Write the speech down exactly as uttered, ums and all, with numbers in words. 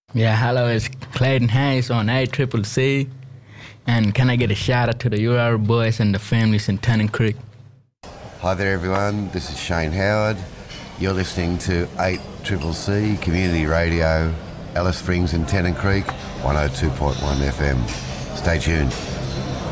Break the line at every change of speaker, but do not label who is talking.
Yeah, hello, it's Clayton Hayes on A Triple C. And can I get a shout out to the U R boys and the families in Tennant Creek?
Hi there everyone, this is Shane Howard. You're listening to eight Triple C Community Radio, Alice Springs and Tennant Creek, one oh two point one F M. Stay tuned.